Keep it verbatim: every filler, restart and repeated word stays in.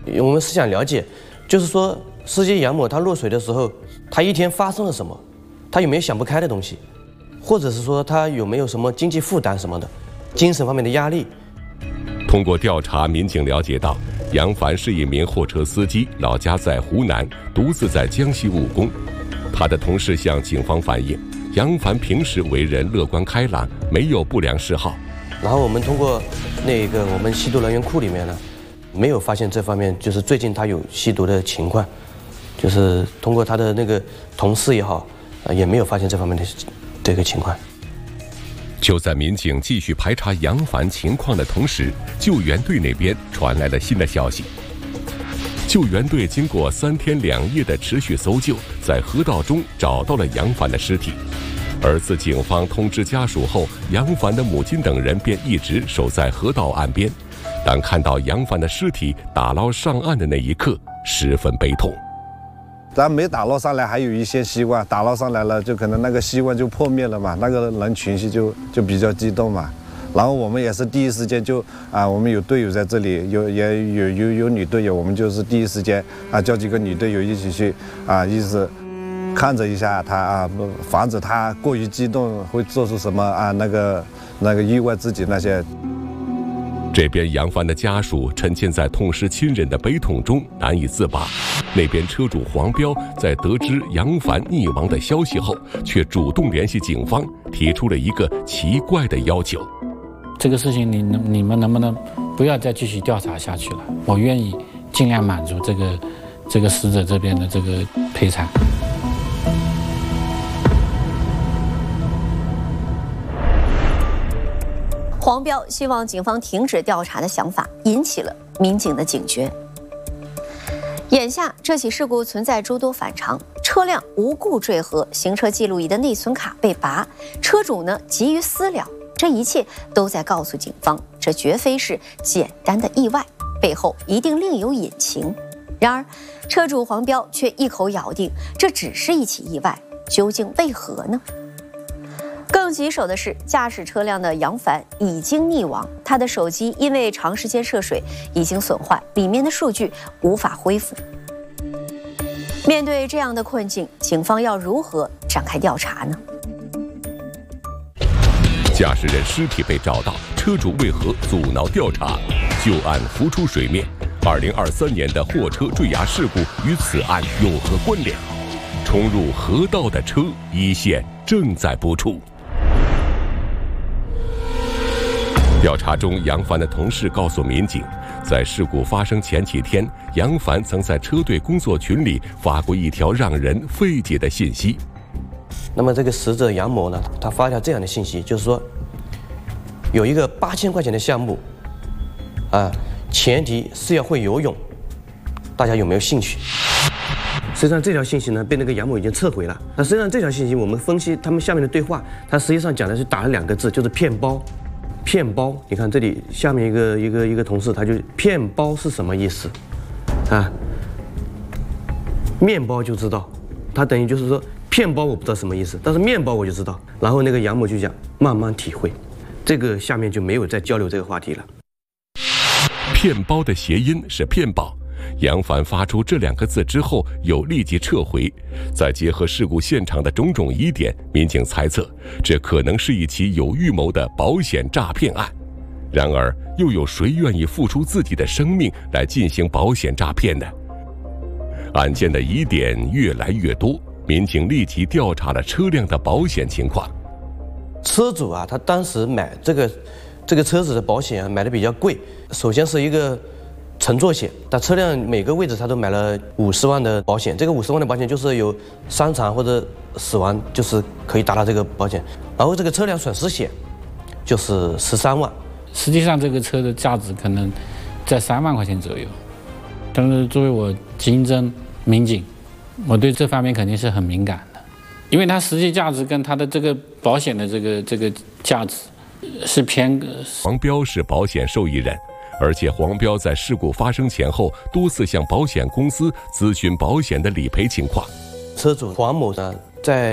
我们是想了解，就是说司机杨某他落水的时候，他一天发生了什么？他有没有想不开的东西？或者是说他有没有什么经济负担什么的，精神方面的压力？ 通过调查，民警了解到，杨凡是一名货车司机，老家在湖南，独自在江西务工。他的同事向警方反映，杨凡平时为人乐观开朗，没有不良嗜好。 然后我们通过那个我们吸毒人员库里面呢，没有发现这方面，就是最近他有吸毒的情况，就是通过他的那个同事也好，呃，也没有发现这方面的这个情况。 就在民警继续排查杨凡情况的同时，救援队那边传来了新的消息。救援队经过三天两夜的持续搜救，在河道中找到了杨凡的尸体。而自警方通知家属后，杨凡的母亲等人便一直守在河道岸边。当看到杨凡的尸体打捞上岸的那一刻，十分悲痛。 咱没打捞上来，还有一些希望；打捞上来了，就可能那个希望就破灭了嘛，那个人群体就就比较激动嘛。然后我们也是第一时间就啊，我们有队友在这里，有也有有有女队友，我们就是第一时间啊，叫几个女队友一起去啊，一直看着一下他啊，防止他过于激动会做出什么啊那个那个意外自己那些。 这边杨凡的家属沉浸在痛失亲人的悲痛中难以自拔，那边车主黄彪在得知杨凡溺亡的消息后，却主动联系警方，提出了一个奇怪的要求。 这个事情你能你们能不能不要再继续调查下去了？我愿意尽量满足这个这个死者这边的这个赔偿。 黄彪希望警方停止调查的想法引起了民警的警觉。眼下这起事故存在诸多反常，车辆无故坠河，行车记录仪的内存卡被拔，车主呢急于私了，这一切都在告诉警方，这绝非是简单的意外，背后一定另有隐情。然而车主黄彪却一口咬定这只是一起意外，究竟为何呢？更棘手的是，驾驶车辆的杨凡已经溺亡，他的手机因为长时间涉水已经损坏，里面的数据无法恢复。面对这样的困境，警方要如何展开调查呢？ 驾驶人尸体被找到，车主为何阻挠调查？旧案浮出水面，二零二三年的货车坠崖事故与此案有何关联？冲入河道的车，一线正在播出。调查中，杨凡的同事告诉民警，在事故发生前几天，杨凡曾在车队工作群里发过一条让人费解的信息。 那么这个死者杨某呢，他发一条这样的信息，就是说有一个八千块钱的项目，啊，前提是要会游泳，大家有没有兴趣？实际上这条信息呢，被那个杨某已经撤回了。那实际上这条信息，我们分析他们下面的对话，他实际上讲的是打了两个字，就是骗包。骗包，你看这里下面一个一个一个同事，他就骗包是什么意思？啊，面包就知道，他等于就是说骗包我不知道什么意思，但是面包我就知道。然后那个杨某就讲慢慢体会，这个下面就没有再交流这个话题了。 骗包的谐音是骗保。杨凡发出这两个字之后，又立即撤回。再结合事故现场的种种疑点，民警猜测，这可能是一起有预谋的保险诈骗案。然而，又有谁愿意付出自己的生命来进行保险诈骗呢？案件的疑点越来越多，民警立即调查了车辆的保险情况。 车主啊，他当时买这个这个车子的保险啊，买的比较贵。首先是一个乘坐险，但车辆每个位置他都买了五十万的保险，这个五十万的保险就是有伤残或者死亡，就是可以达到这个保险。然后这个车辆损失险就是十三万， 实际上这个车的价值可能在三万块钱左右。但是作为我经侦民警，我对这方面肯定是很敏感的，因为它实际价值跟它的这个保险的这个这个价值是偏。 黄彪是保险受益人。而且黄彪在事故发生前后多次向保险公司咨询保险的理赔情况。 车主黄某呢，在